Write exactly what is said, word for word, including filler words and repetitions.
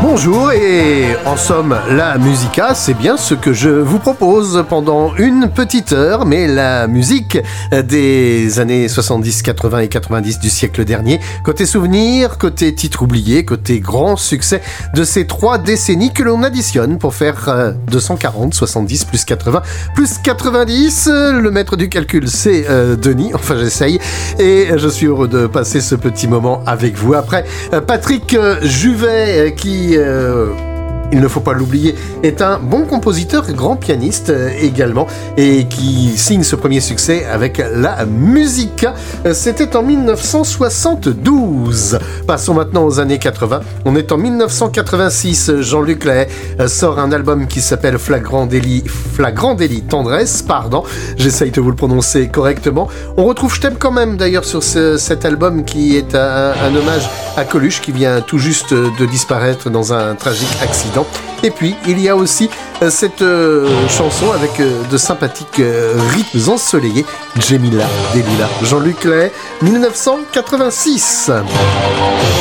Bonjour et en somme, la musica, c'est bien ce que je vous propose pendant une petite heure, mais la musique des années soixante-dix, quatre-vingts et quatre-vingt-dix du siècle dernier, côté souvenirs, côté titres oubliés, côté grand succès de ces trois décennies que l'on additionne pour faire deux cent quarante, soixante-dix plus quatre-vingts plus quatre-vingt-dix. Le maître du calcul, c'est euh, Denis, enfin j'essaye, et je suis heureux de passer ce petit moment avec vous. Après euh, Patrick euh, Juvet, euh, qui... Euh, il ne faut pas l'oublier, est un bon compositeur et grand pianiste euh, également, et qui signe ce premier succès avec la musica. Euh, C'était en dix-neuf cent soixante-douze. Passons maintenant aux années quatre-vingts. On est en dix-neuf cent quatre-vingt-six. Jean-Luc Lahaye euh, sort un album qui s'appelle Flagrant délit, Flagrant délit tendresse, pardon. J'essaye de vous le prononcer correctement. On retrouve Je t'aime quand même d'ailleurs sur ce, cet album qui est un, un hommage à Coluche qui vient tout juste de disparaître dans un tragique accident. Et puis, il y a aussi euh, cette euh, chanson avec euh, de sympathiques euh, rythmes ensoleillés, Djemila Delila. Jean-Luc Lahaye, dix-neuf cent quatre-vingt-six.